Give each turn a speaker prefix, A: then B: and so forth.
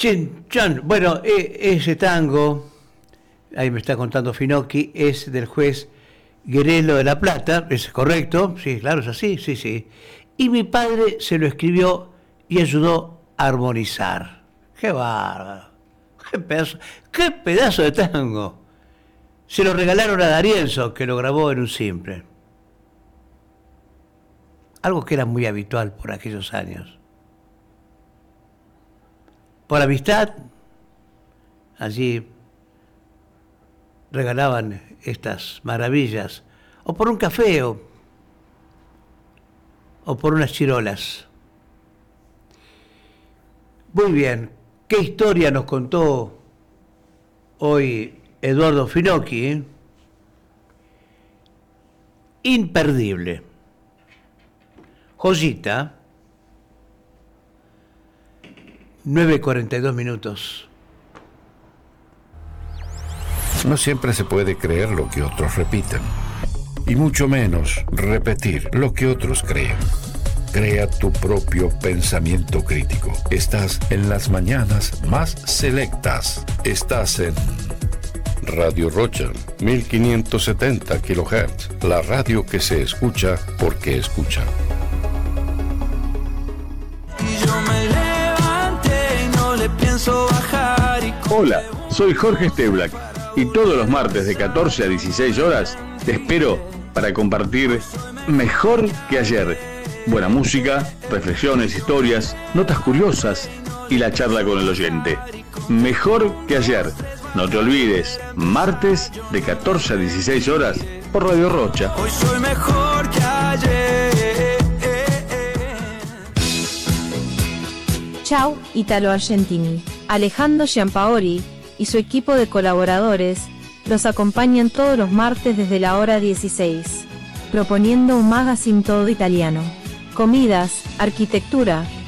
A: Chin Chan. Bueno, ese tango, ahí me está contando Finocchi, es del juez Guerelo de la Plata, ¿es correcto? Sí, claro, es así, sí, sí. Y mi padre se lo escribió y ayudó a armonizar. ¡Qué bárbaro! ¡Qué pedazo de tango! Se lo regalaron a D'Arienzo, que lo grabó en un simple. Algo que era muy habitual por aquellos años. Por amistad, allí regalaban estas maravillas, o por un café, o por unas chirolas. Muy bien, ¿qué historia nos contó hoy Eduardo Finocchi? Imperdible. Joyita, 9:42 minutos.
B: No siempre se puede creer lo que otros repiten, y mucho menos repetir lo que otros creen. Crea tu propio pensamiento crítico. Estás en las mañanas más selectas. Estás en Radio Rocha, 1570 kHz, la radio que se escucha porque escucha.
C: Hola, soy Jorge Steblack y todos los martes de 14 a 16 horas te espero para compartir Mejor que ayer. Buena música, reflexiones, historias, notas curiosas y la charla con el oyente. Mejor que ayer. No te olvides, martes de 14 a 16 horas por Radio Rocha.
D: Hoy soy mejor que ayer.
E: Ciao Italo Argentini. Alejandro Giampaoli y su equipo de colaboradores los acompañan todos los martes desde la hora 16, proponiendo un magazine todo italiano. Comidas, arquitectura,